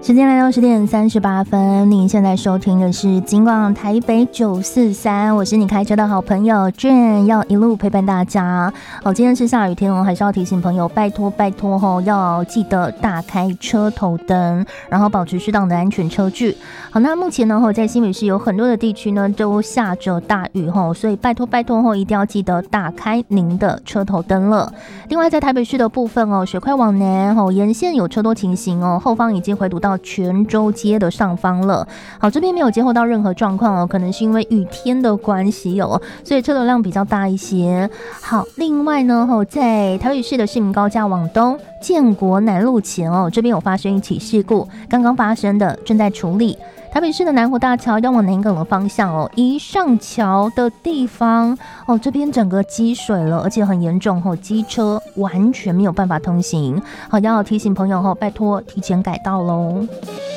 时间来到10:38，您现在收听的是金广台北943，我是你开车的好朋友 Jane， 要一路陪伴大家。今天是下雨天还是要提醒朋友，拜托要记得大开车头灯，然后保持适当的安全车距。好，那目前呢在新北市有很多的地区呢都下着大雨所以拜托一定要记得打开您的车头灯了。另外在台北市的部分水快往南沿线有车多情形后方已经回堵到泉州街的上方了。好，这边没有接获到任何状况可能是因为雨天的关系所以车流量比较大一些。好，另外呢在台北市的市民高架往东建国南路前这边有发生一起事故，刚刚发生的，正在处理。台北市的南湖大桥要往南港的方向一上桥的地方这边整个积水了，而且很严重机车完全没有办法通行。好，要提醒朋友拜托提前改道咯。